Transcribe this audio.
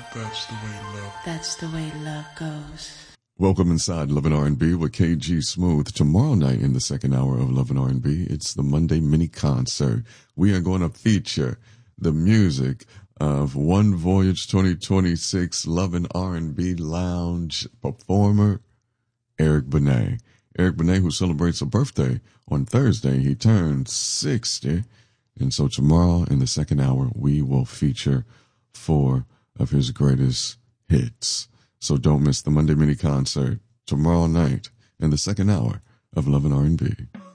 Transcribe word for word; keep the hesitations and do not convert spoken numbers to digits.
That's the way love. That's the way love goes. Welcome inside Love and R and B with K G Smooth. Tomorrow night in the second hour of Love and R and B, it's the Monday mini concert. We are going to feature the music of One Voyage twenty twenty-six Love and R and B Lounge performer Eric Benet. Eric Benet, who celebrates a birthday on Thursday, he turns sixty. And so tomorrow in the second hour, we will feature four of his greatest hits. So don't miss the Monday mini concert tomorrow night in the second hour of Love and R and B.